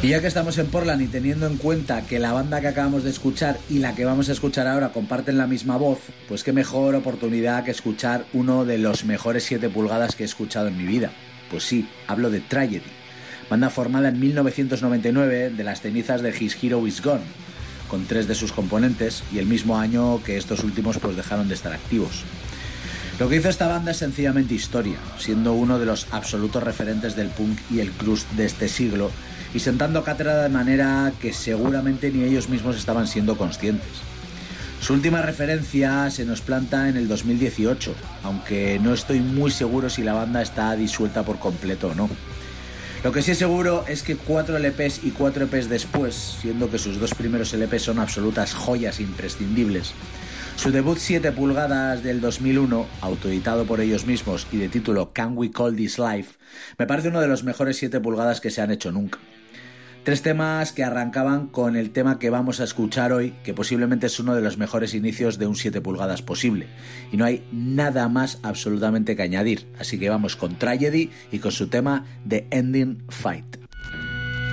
Y ya que estamos en Portland y teniendo en cuenta que la banda que acabamos de escuchar y la que vamos a escuchar ahora comparten la misma voz, pues qué mejor oportunidad que escuchar uno de los mejores 7 pulgadas que he escuchado en mi vida. Pues sí, hablo de Tragedy, banda formada en 1999 de las cenizas de His Hero Is Gone, con 3 de sus componentes y el mismo año que estos últimos pues dejaron de estar activos. Lo que hizo esta banda es sencillamente historia, siendo uno de los absolutos referentes del punk y el crust de este siglo y sentando cátedra de manera que seguramente ni ellos mismos estaban siendo conscientes. Su última referencia se nos planta en el 2018, aunque no estoy muy seguro si la banda está disuelta por completo o no. Lo que sí es seguro es que 4 LPs y 4 EPs después, siendo que sus 2 primeros LPs son absolutas joyas imprescindibles, su debut 7 pulgadas del 2001, autoeditado por ellos mismos y de título Can We Call This Life, me parece uno de los mejores 7 pulgadas que se han hecho nunca. 3 temas que arrancaban con el tema que vamos a escuchar hoy, que posiblemente es uno de los mejores inicios de un 7 pulgadas posible. Y no hay nada más absolutamente que añadir. Así que vamos con Tragedy y con su tema The Ending Fight.